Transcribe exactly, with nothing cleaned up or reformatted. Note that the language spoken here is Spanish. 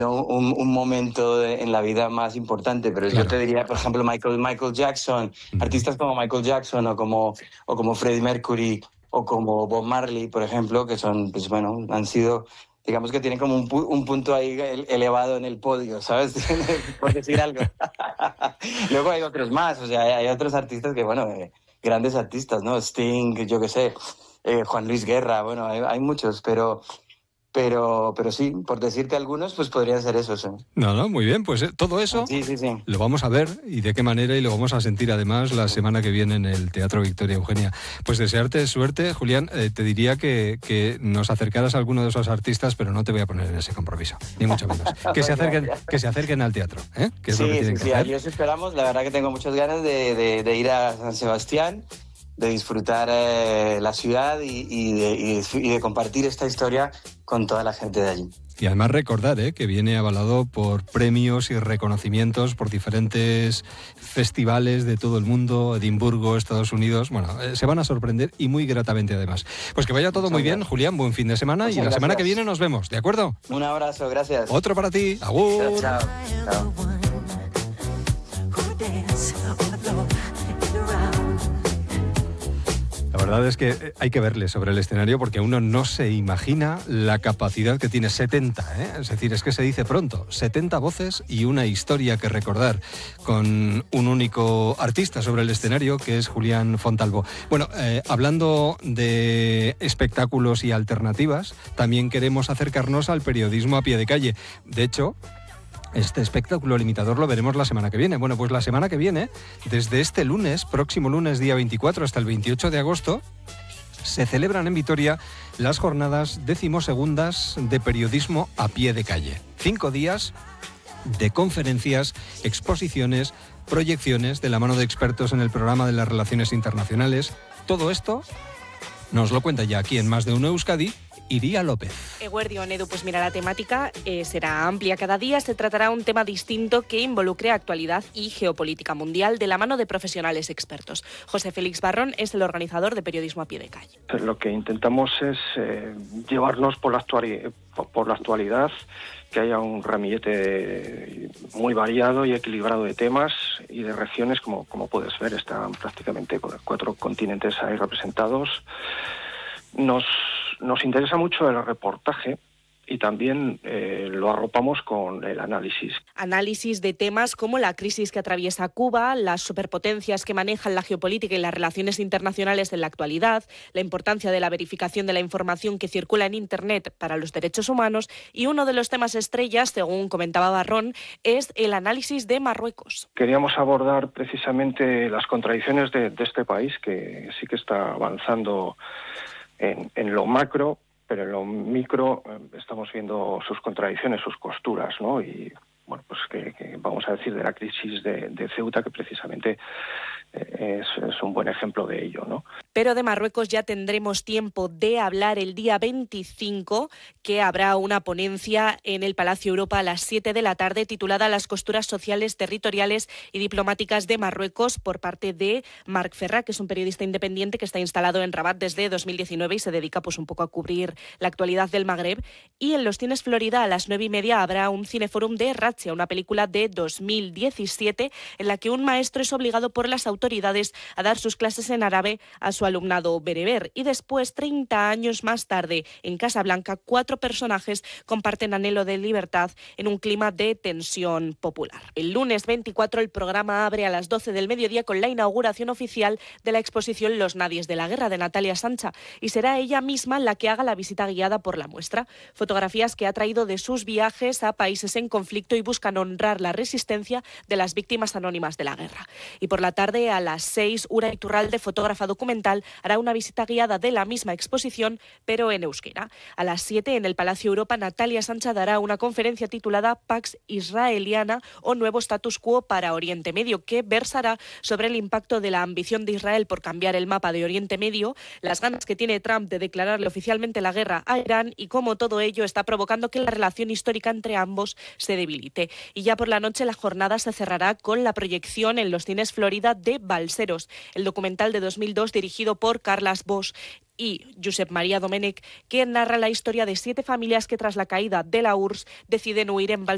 Un, un momento de, en la vida más importante, pero claro, yo te diría, por ejemplo, Michael, Michael Jackson, mm. artistas como Michael Jackson o como, o como Freddie Mercury o como Bob Marley, por ejemplo, que son, pues bueno, han sido, digamos que tienen como un, un punto ahí elevado en el podio, ¿sabes? Por decir algo. Luego hay otros más, o sea, hay, hay otros artistas que, bueno, eh, grandes artistas, ¿no? Sting, yo qué sé, eh, Juan Luis Guerra, bueno, hay, hay muchos, pero... Pero, pero sí, por decirte algunos, pues podrían ser esos. ¿eh? No, no, muy bien, pues eh, todo eso sí, sí, sí. lo vamos a ver y de qué manera y lo vamos a sentir además la semana que viene en el Teatro Victoria Eugenia. Pues desearte suerte, Julián, eh, te diría que, que nos acercaras a alguno de esos artistas, pero no te voy a poner en ese compromiso, ni mucho menos. Que se acerquen, que se acerquen al teatro, ¿eh? Que es sí, lo que tienen sí, que sí, hacer. aquí os esperamos, la verdad que tengo muchas ganas de, de, de ir a San Sebastián, de disfrutar eh, la ciudad y, y, de, y, de, y de compartir esta historia con toda la gente de allí. Y además recordar ¿eh? que viene avalado por premios y reconocimientos por diferentes festivales de todo el mundo, Edimburgo, Estados Unidos. Bueno, eh, se van a sorprender y muy gratamente además. Pues que vaya todo Muchas muy gracias. bien, Julián, buen fin de semana. Muchas y la gracias. semana que viene nos vemos, ¿de acuerdo? Un abrazo, gracias. Otro para ti, agur. Chao, chao. chao. La verdad es que hay que verle sobre el escenario porque uno no se imagina la capacidad que tiene. setenta, ¿eh? Es decir, es que se dice pronto, setenta voces y una historia que recordar con un único artista sobre el escenario que es Julián Fontalvo. Bueno, eh, hablando de espectáculos y alternativas, también queremos acercarnos al periodismo a pie de calle. De hecho, este espectáculo limitador lo veremos la semana que viene. Bueno, pues la semana que viene, desde este lunes, próximo lunes, día veinticuatro, hasta el veintiocho de agosto, se celebran en Vitoria las jornadas decimosegundas de periodismo a pie de calle. Cinco días de conferencias, exposiciones, proyecciones de la mano de expertos en el programa de las relaciones internacionales. Todo esto nos lo cuenta ya aquí en Más de Uno Euskadi Iría López. Eguerdión, Edu, pues mira, la temática eh, será amplia. Cada día se tratará un tema distinto que involucre actualidad y geopolítica mundial de la mano de profesionales expertos. José Félix Barrón es el organizador de Periodismo a Pie de Calle. Lo que intentamos es eh, llevarnos por la, actuali- por la actualidad, que haya un ramillete muy variado y equilibrado de temas y de regiones, como, como puedes ver, están prácticamente cuatro continentes ahí representados. Nos, nos interesa mucho el reportaje y también eh, lo arropamos con el análisis. Análisis de temas como la crisis que atraviesa Cuba, las superpotencias que manejan la geopolítica y las relaciones internacionales en la actualidad, la importancia de la verificación de la información que circula en Internet para los derechos humanos y uno de los temas estrellas, según comentaba Barrón, es el análisis de Marruecos. Queríamos abordar precisamente las contradicciones de, de este país, que sí que está avanzando en, en lo macro, pero en lo micro eh, estamos viendo sus contradicciones, sus costuras, ¿no? Y bueno, pues que, que vamos a decir de la crisis de, de Ceuta, que precisamente eh, es, es un buen ejemplo de ello, ¿no? Pero de Marruecos ya tendremos tiempo de hablar el día veinticinco, que habrá una ponencia en el Palacio Europa a las siete de la tarde titulada Las costuras sociales, territoriales y diplomáticas de Marruecos por parte de Marc Ferra, que es un periodista independiente que está instalado en Rabat desde dos mil diecinueve y se dedica pues un poco a cubrir la actualidad del Magreb. Y en Los Cines Florida a las nueve y media habrá un cineforum de Ratsia, una película de dos mil diecisiete en la que un maestro es obligado por las autoridades a dar sus clases en árabe a su alumnado bereber. Y después, treinta años más tarde, en Casablanca, cuatro personajes comparten anhelo de libertad en un clima de tensión popular. El lunes veinticuatro el programa abre a las doce del mediodía con la inauguración oficial de la exposición Los Nadies de la Guerra de Natalia Sancha, y será ella misma la que haga la visita guiada por la muestra. Fotografías que ha traído de sus viajes a países en conflicto y buscan honrar la resistencia de las víctimas anónimas de la guerra. Y por la tarde, a las seis, Ura Iturralde, fotógrafa documental, hará una visita guiada de la misma exposición, pero en euskera. A las siete, en el Palacio Europa, Natalia Sancha dará una conferencia titulada Pax Israeliana o Nuevo Status Quo para Oriente Medio, que versará sobre el impacto de la ambición de Israel por cambiar el mapa de Oriente Medio, las ganas que tiene Trump de declararle oficialmente la guerra a Irán y cómo todo ello está provocando que la relación histórica entre ambos se debilite. Y ya por la noche la jornada se cerrará con la proyección en los cines Florida de Balseros, el documental de dos mil dos dirigido por Carles Bosch y Josep María Domènech, que narra la historia de siete familias que tras la caída de la U R S S deciden huir en Balseros